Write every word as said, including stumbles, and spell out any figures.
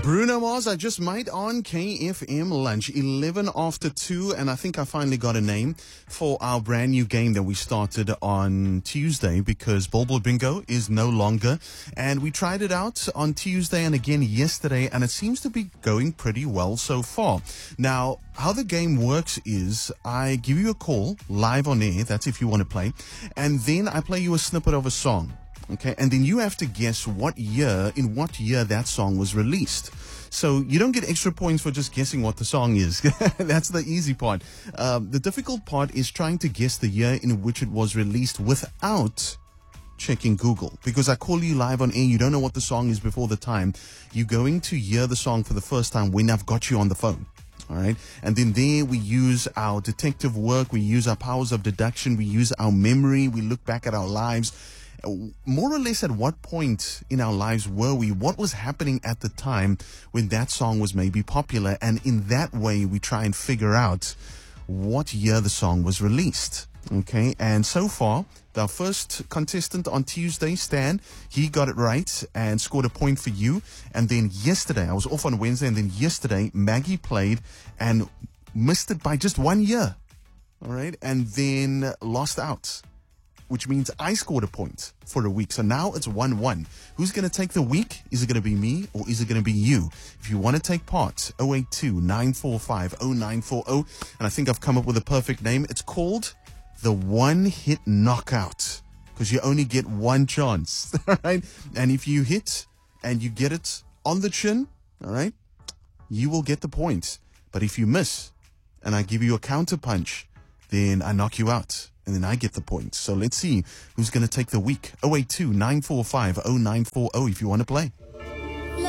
Bruno Mars, I Just Might on K F M Lunch, eleven after two, and I think I finally got a name for our brand new game that we started on Tuesday because Billboard Bingo is no longer, and we tried it out on Tuesday and again yesterday, and it seems to be going pretty well so far. Now, how the game works is I give you a call live on air, that's if you want to play, and then I play you a snippet of a song. Okay, and then you have to guess what year, in what year that song was released. So you don't get extra points for just guessing what the song is. That's the easy part. Um, the difficult part is trying to guess the year in which it was released without checking Google. Because I call you live on air, you don't know what the song is before the time. You're going to hear the song for the first time when I've got you on the phone. All right. And then there we use our detective work. We use our powers of deduction. We use our memory. We look back at our lives. More or less at what point in our lives were we? What was happening at the time when that song was maybe popular? And in that way, we try and figure out what year the song was released. Okay. And so far, our first contestant on Tuesday, Stan, he got it right and scored a point for you. And then yesterday, I was off on Wednesday, and then yesterday, Maggie played and missed it by just one year. All right. And then lost out, which means I scored a point for a week. So now it's one one. Who's going to take the week? Is it going to be me or is it going to be you? If you want to take part, oh eight two, nine four five, oh nine four oh. And I think I've come up with a perfect name. It's called the One Hit Knockout, because you only get one chance. All right. And if you hit and you get it on the chin, all right, you will get the point. But if you miss and I give you a counter punch, then I knock you out. And then I get the points. So let's see who's going to take the week. oh eight two, nine four five, oh nine four oh if you want to play.